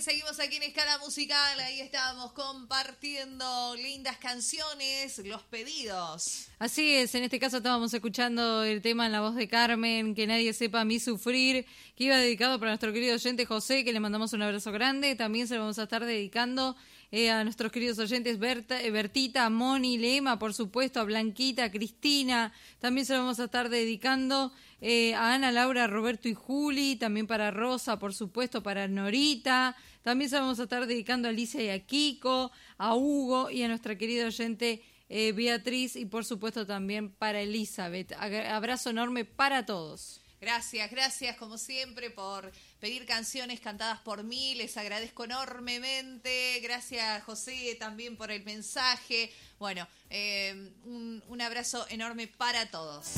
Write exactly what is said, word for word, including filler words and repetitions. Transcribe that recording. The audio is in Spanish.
seguimos aquí en Escala Musical. Ahí estábamos compartiendo lindas canciones, los pedidos. Así es, en este caso estábamos escuchando el tema en la voz de Carmen, Que nadie sepa mi sufrir, que iba dedicado para nuestro querido oyente José, que le mandamos un abrazo grande. También se lo vamos a estar dedicando eh, a nuestros queridos oyentes Berta, eh, Bertita, Moni, Lema, por supuesto, a Blanquita, a Cristina. También se lo vamos a estar dedicando eh, a Ana, Laura, Roberto y Juli. También para Rosa, por supuesto, para Norita. También se lo vamos a estar dedicando a Alicia y a Kiko, a Hugo y a nuestra querida oyente eh, Beatriz, y por supuesto también para Elizabeth. Abrazo enorme para todos. Gracias, gracias como siempre por pedir canciones cantadas por mí, les agradezco enormemente. Gracias José también por el mensaje. Bueno, eh, un, un abrazo enorme para todos.